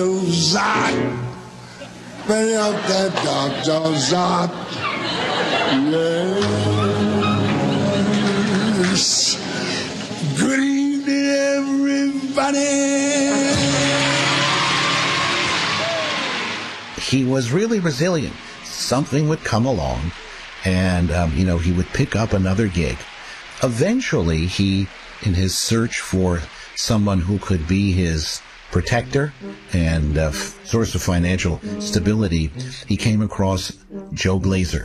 Zot. Bring out that Dr. Zot. Yes. Good evening, everybody. He was really resilient. Something would come along, and, he would pick up another gig. Eventually, he, in his search for someone who could be his protector and source of financial stability, he came across Joe Glazer.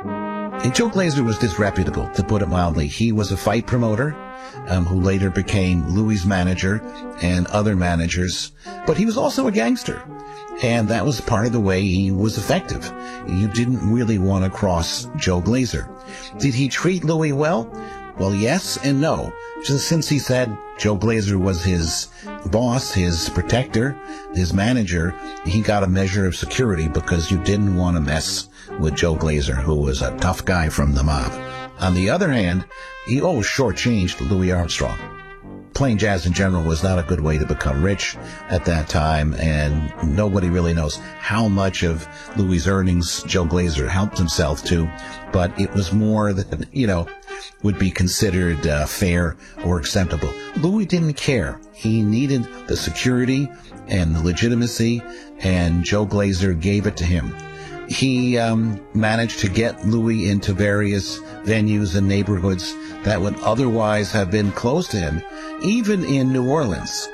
And Joe Glazer was disreputable, to put it mildly. He was a fight promoter who later became Louis' manager and other managers, but he was also a gangster. And that was part of the way he was effective. You didn't really want to cross Joe Glazer. Did he treat Louis well? Well, yes and no. Just since he said Joe Glazer was his boss, his protector, his manager, he got a measure of security because you didn't want to mess with Joe Glazer, who was a tough guy from the mob. On the other hand, he always shortchanged Louis Armstrong. Playing jazz in general was not a good way to become rich at that time, and nobody really knows how much of Louis' earnings Joe Glazer helped himself to, but it was more than, would be considered fair or acceptable. Louis didn't care. He needed the security and the legitimacy, and Joe Glazer gave it to him. He managed to get Louis into various venues and neighborhoods that would otherwise have been closed to him, even in New Orleans.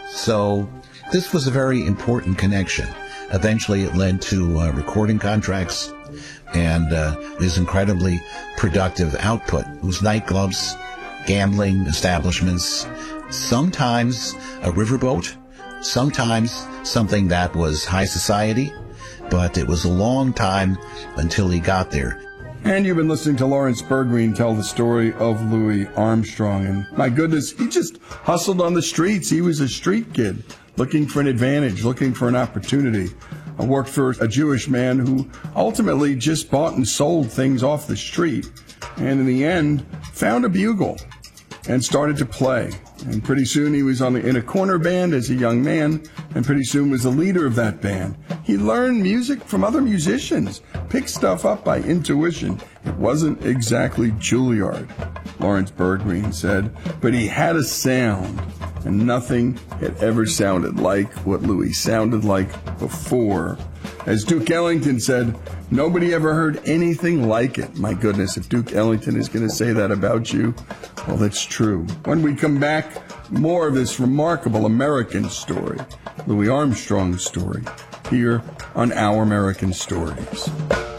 So this was a very important connection. Eventually it led to recording contracts and his incredibly productive output. It was nightclubs, gambling establishments, sometimes a riverboat, sometimes something that was high society, but it was a long time until he got there. And you've been listening to Lawrence Bergreen tell the story of Louis Armstrong. And my goodness, he just hustled on the streets. He was a street kid looking for an advantage, looking for an opportunity. I worked for a Jewish man who ultimately just bought and sold things off the street. And in the end, found a bugle and started to play. And pretty soon he was in a corner band as a young man, and pretty soon was the leader of that band. He learned music from other musicians, picked stuff up by intuition. It wasn't exactly Juilliard, Lawrence Bergreen said, but he had a sound, and nothing had ever sounded like what Louis sounded like before. As Duke Ellington said, nobody ever heard anything like it. My goodness, if Duke Ellington is going to say that about you, well, that's true. When we come back, more of this remarkable American story, Louis Armstrong's story, here on Our American Stories.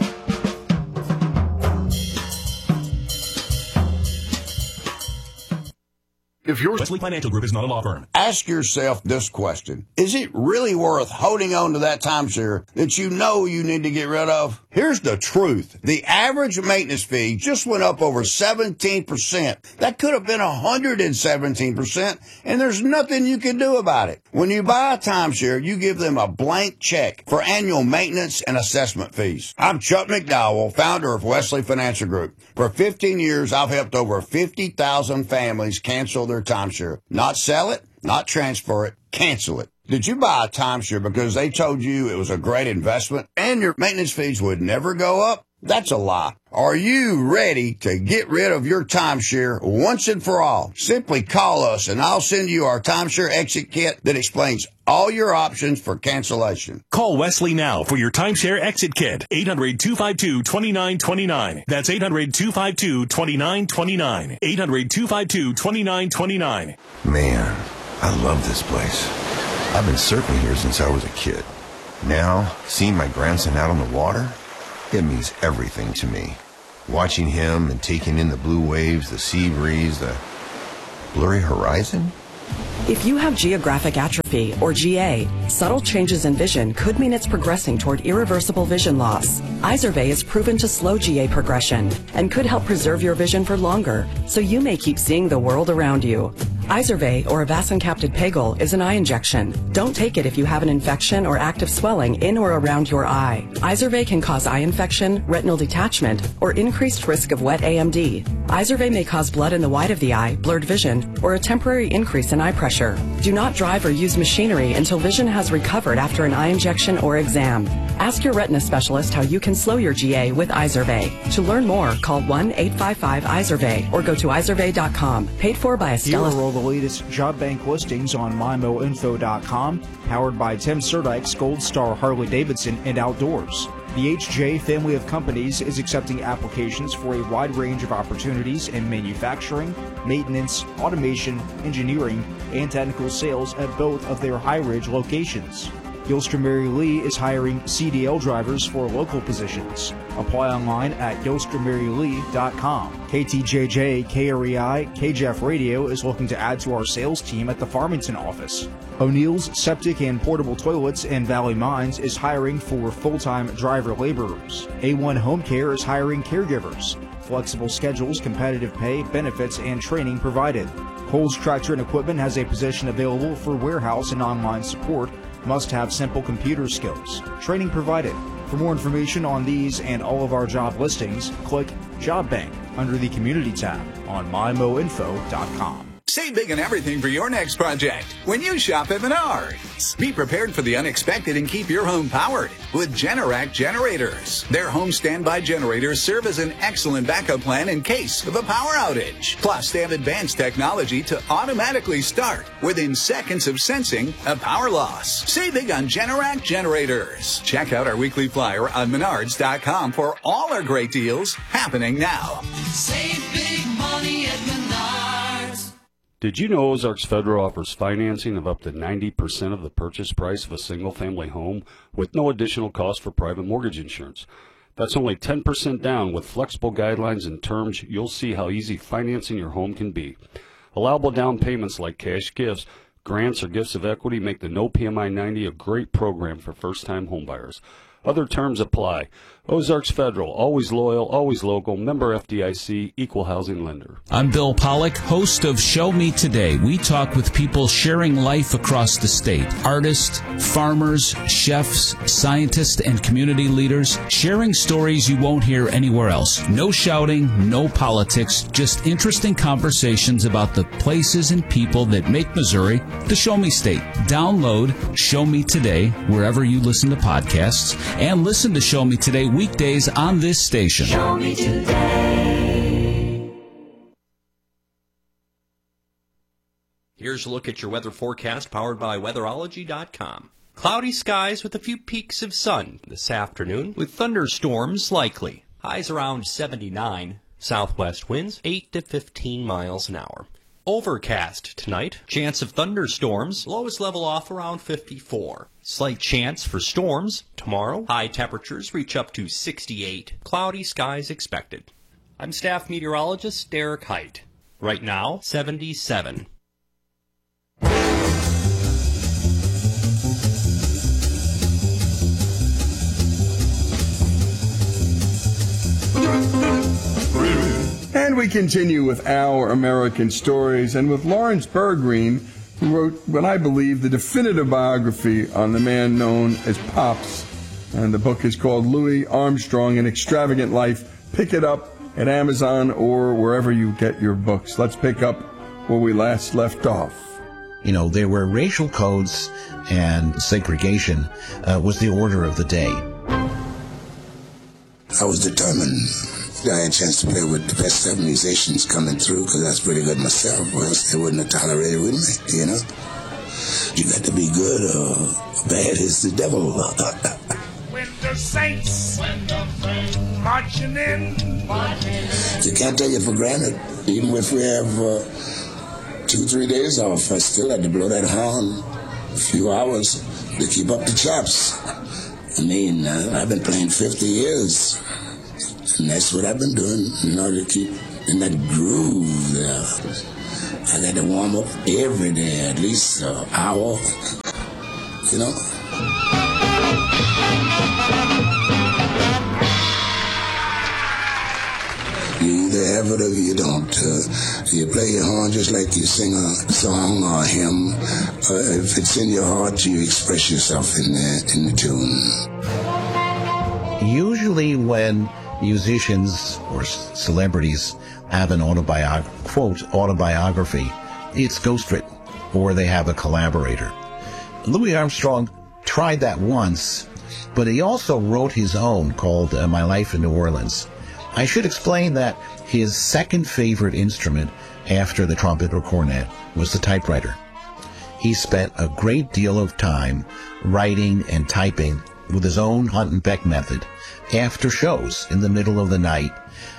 If your Wesley Financial Group is not a law firm, ask yourself this question. Is it really worth holding on to that timeshare that you know you need to get rid of? Here's the truth. The average maintenance fee just went up over 17%. That could have been 117%, and there's nothing you can do about it. When you buy a timeshare, you give them a blank check for annual maintenance and assessment fees. I'm Chuck McDowell, founder of Wesley Financial Group. For 15 years, I've helped over 50,000 families cancel their timeshare. Not sell it, not transfer it, cancel it. Did you buy a timeshare because they told you it was a great investment and your maintenance fees would never go up? That's a lie. Are you ready to get rid of your timeshare once and for all? Simply call us and I'll send you our timeshare exit kit that explains all your options for cancellation. Call Wesley now for your timeshare exit kit. 800-252-2929. That's 800-252-2929. 800-252-2929. Man, I love this place. I've been surfing here since I was a kid. Now, seeing my grandson out on the water, it means everything to me. Watching him and taking in the blue waves, the sea breeze, the blurry horizon. If you have geographic atrophy, or GA, subtle changes in vision could mean it's progressing toward irreversible vision loss. Izervay is proven to slow GA progression and could help preserve your vision for longer, so you may keep seeing the world around you. Izervay, or avacincaptad pegol, is an eye injection. Don't take it if you have an infection or active swelling in or around your eye. Izervay can cause eye infection, retinal detachment, or increased risk of wet AMD. Izervay may cause blood in the white of the eye, blurred vision, or a temporary increase in eye pressure. Do not drive or use machinery until vision has recovered after an eye injection or exam. Ask your retina specialist how you can slow your GA with Izervay. To learn more, call 1-855-IZERVAY or go to izervay.com. Paid for by Here Estella. are all the latest job bank listings on MyMoInfo.com, powered by Tim Serdike's Gold Star Harley-Davidson and Outdoors. The HJ family of companies is accepting applications for a wide range of opportunities in manufacturing, maintenance, automation, engineering, and technical sales at both of their High Ridge locations. Gilster Mary Lee is hiring CDL drivers for local positions. Apply online at gilstermarylee.com. KTJJ, KREI, KJF Radio is looking to add to our sales team at the Farmington office. O'Neill's Septic and Portable Toilets in Valley Mines is hiring for full-time driver laborers. A1 Home Care is hiring caregivers. Flexible schedules, competitive pay, benefits, and training provided. Coles Tractor and Equipment has a position available for warehouse and online support. Must have simple computer skills. Training provided. For more information on these and all of our job listings, click Job Bank under the Community tab on mymoinfo.com. Save big on everything for your next project when you shop at Menards. Be prepared for the unexpected and keep your home powered with Generac generators. Their home standby generators serve as an excellent backup plan in case of a power outage. Plus, they have advanced technology to automatically start within seconds of sensing a power loss. Save big on Generac generators. Check out our weekly flyer on Menards.com for all our great deals happening now. Save big money at Menards. Did you know Ozarks Federal offers financing of up to 90% of the purchase price of a single-family home with no additional cost for private mortgage insurance? That's only 10% down with flexible guidelines and terms. You'll see how easy financing your home can be. Allowable down payments like cash gifts, grants, or gifts of equity make the No PMI 90 a great program for first-time homebuyers. Other terms apply. Ozarks Federal, always loyal, always local, member FDIC, equal housing lender. I'm Bill Pollock, host of Show Me Today. We talk with people sharing life across the state. Artists, farmers, chefs, scientists, and community leaders sharing stories you won't hear anywhere else. No shouting, no politics, just interesting conversations about the places and people that make Missouri the Show Me State. Download Show Me Today wherever you listen to podcasts, and listen to Show Me Today weekdays on this station. Show me today. Here's a look at your weather forecast powered by weatherology.com. Cloudy skies with a few peaks of sun this afternoon with thunderstorms likely. Highs around 79. Southwest winds 8 to 15 miles an hour. Overcast tonight. Chance of thunderstorms. Lowest level off around 54. Slight chance for storms tomorrow. High temperatures reach up to 68. Cloudy skies expected. I'm staff meteorologist Derek Height. Right now, 77. And we continue with Our American Stories, and with Lawrence Bergreen, who wrote what I believe the definitive biography on the man known as Pops. And the book is called Louis Armstrong, An Extravagant Life. Pick it up at Amazon or wherever you get your books. Let's pick up where we last left off. You know, there were racial codes, and segregation was the order of the day. I was determined. I had a chance to play with the best 7 musicians coming through, because I was pretty good myself, or else they wouldn't have tolerated with me, you know? You got to be good or bad is the devil. When the saints marching in. You can't take it for granted. Even if we have 2-3 days off, I still had to blow that horn a few hours to keep up the chops. I mean, I've been playing 50 years. And that's what I've been doing in order to keep in that groove there. I got to warm up every day, at least an hour, you know. You either whatever you don't. You play your horn just like you sing a song or a hymn. If it's in your heart, you express yourself in the tune. Usually when musicians or celebrities have an quote, autobiography, it's ghostwritten, or they have a collaborator. Louis Armstrong tried that once, but he also wrote his own called My Life in New Orleans. I should explain that his second favorite instrument after the trumpet or cornet was the typewriter. He spent a great deal of time writing and typing with his own Hunt and Peck method. After shows in the middle of the night,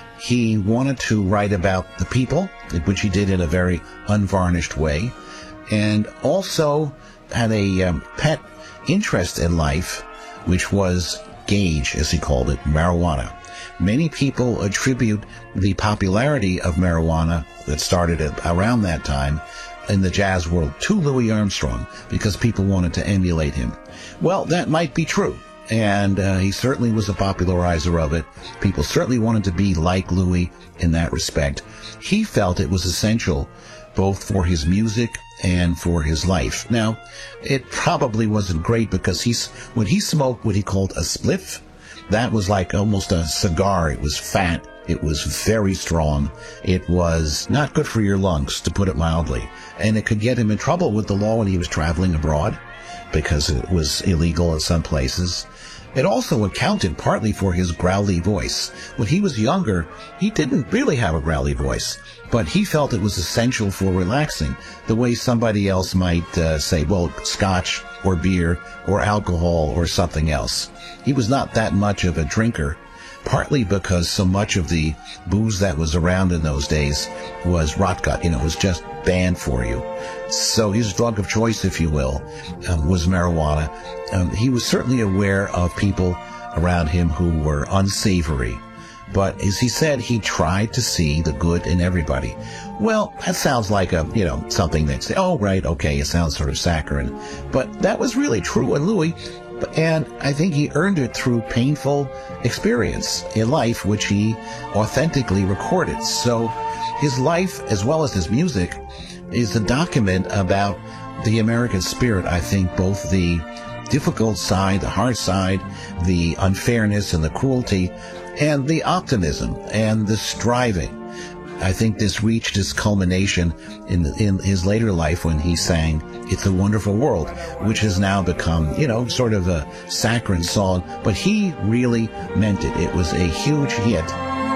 he wanted to write about the people, which he did in a very unvarnished way, and also had a pet interest in life, which was gauge, as he called it, marijuana. Many people attribute the popularity of marijuana that started around that time in the jazz world to Louis Armstrong, because people wanted to emulate him. Well, that might be true, and he certainly was a popularizer of it. People certainly wanted to be like Louis in that respect. He felt it was essential both for his music and for his life. Now, it probably wasn't great, because when he smoked what he called a spliff, that was like almost a cigar. It was fat. It was very strong. It was not good for your lungs, to put it mildly. And it could get him in trouble with the law when he was traveling abroad, because it was illegal in some places. It also accounted partly for his growly voice. When he was younger, he didn't really have a growly voice, but he felt it was essential for relaxing, the way somebody else might say, well, scotch or beer or alcohol or something else. He was not that much of a drinker, partly because so much of the booze that was around in those days was rotgut. It was just banned for you. So his drug of choice, if you will, was marijuana. He was certainly aware of people around him who were unsavory. But as he said, he tried to see the good in everybody. Well, that sounds like something that say, oh, right, okay, it sounds sort of saccharine. But that was really true in Louis. And I think he earned it through painful experience in life, which he authentically recorded. So his life, as well as his music, is a document about the American spirit. I think both the difficult side, the hard side, the unfairness and the cruelty, and the optimism and the striving. I think this reached its culmination in his later life when he sang It's a Wonderful World, which has now become, sort of a saccharine song, but he really meant it. It was a huge hit.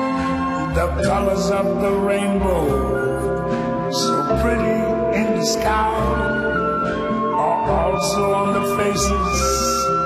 The colors of the rainbow, so pretty in the sky, are also on the faces